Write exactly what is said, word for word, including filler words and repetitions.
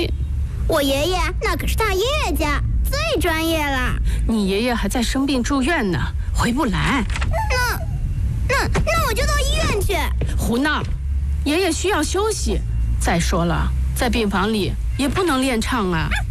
你， 我爷爷那可是大音乐家，最专业了。 你爷爷还在生病住院呢，回不来。 那那那我就到医院去。 胡闹，爷爷需要休息。再说了，在病房里也不能练唱啊。